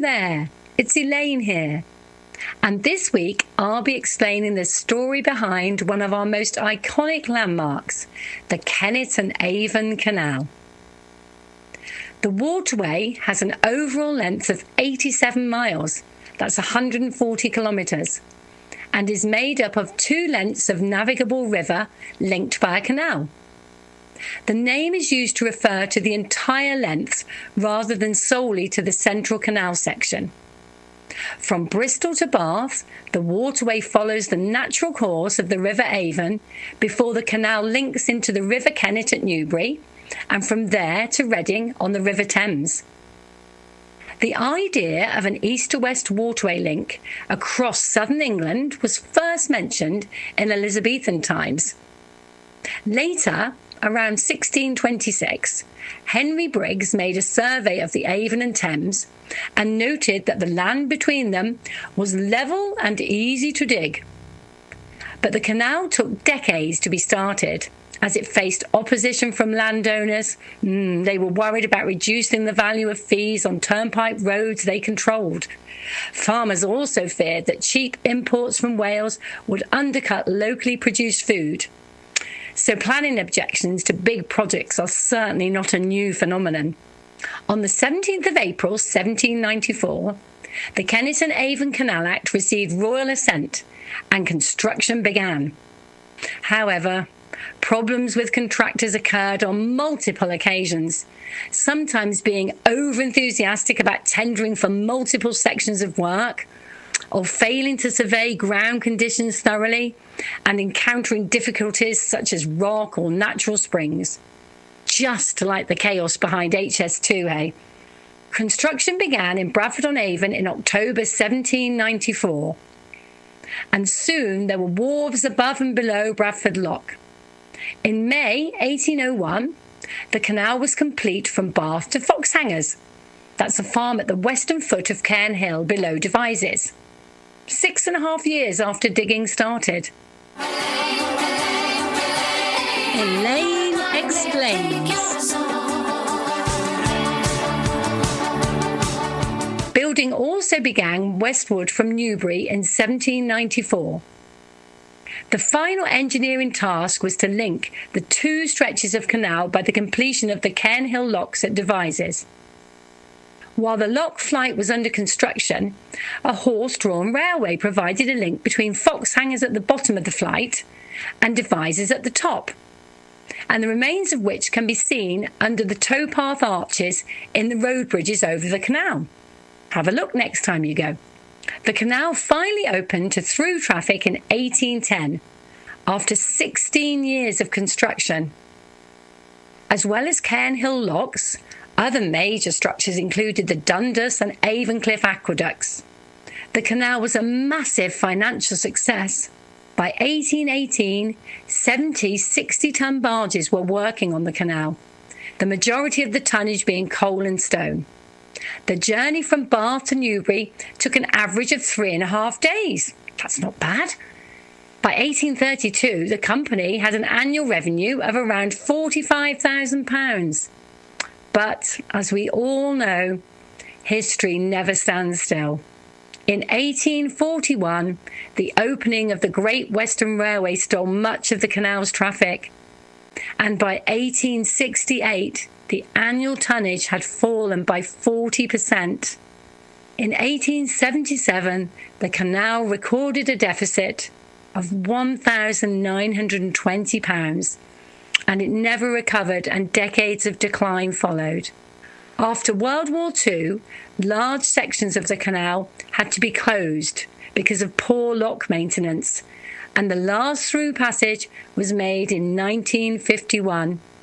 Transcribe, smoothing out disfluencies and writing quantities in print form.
there, it's Elaine here. And this week I'll be explaining the story behind one of our most iconic landmarks, the Kennet and Avon Canal. The waterway has an overall length of 87 miles, that's 140 kilometres, and is made up of 2 lengths of navigable river linked by a canal. The name is used to refer to the entire length rather than solely to the central canal section. From Bristol to Bath, the waterway follows the natural course of the River Avon before the canal links into the River Kennet at Newbury, and from there to Reading on the River Thames. The idea of an east to west waterway link across southern England was first mentioned in Elizabethan times. Later, around 1626, Henry Briggs made a survey of the Avon and Thames and noted that the land between them was level and easy to dig. But the canal took decades to be started, as it faced opposition from landowners. They were worried about reducing the value of fees on turnpike roads they controlled. Farmers also feared that cheap imports from Wales would undercut locally produced food. So planning objections to big projects are certainly not a new phenomenon. On the 17th of April 1794, the Kennet and Avon Canal Act received royal assent and construction began. However, problems with contractors occurred on multiple occasions, sometimes being over-enthusiastic about tendering for multiple sections of work, or failing to survey ground conditions thoroughly and encountering difficulties such as rock or natural springs. Just like the chaos behind HS2, hey? Construction began in Bradford-on-Avon in October 1794, and soon there were wharves above and below Bradford Lock. In May 1801, the canal was complete from Bath to Foxhangers. That's a farm at the western foot of Cairn Hill below Devizes. 6.5 years after digging started. Elaine explains. Building also began westward from Newbury in 1794. The final engineering task was to link the 2 stretches of canal by the completion of the Cairn Hill locks at Devizes. While the lock flight was under construction, a horse-drawn railway provided a link between Foxhangers at the bottom of the flight and Devizes at the top, and the remains of which can be seen under the towpath arches in the road bridges over the canal. Have a look next time you go. The canal finally opened to through traffic in 1810, after 16 years of construction. As well as Cairn Hill locks, other major structures included the Dundas and Avon-Cliff aqueducts. The canal was a massive financial success. By 1818, 70 60-ton barges were working on the canal, the majority of the tonnage being coal and stone. The journey from Bath to Newbury took an average of 3.5 days. That's not bad. By 1832, the company had an annual revenue of around £45,000. But, as we all know, history never stands still. In 1841, the opening of the Great Western Railway stole much of the canal's traffic. And by 1868, the annual tonnage had fallen by 40%. In 1877, the canal recorded a deficit of £1,920, and it never recovered, and decades of decline followed. After World War II, large sections of the canal had to be closed because of poor lock maintenance, and the last through passage was made in 1951.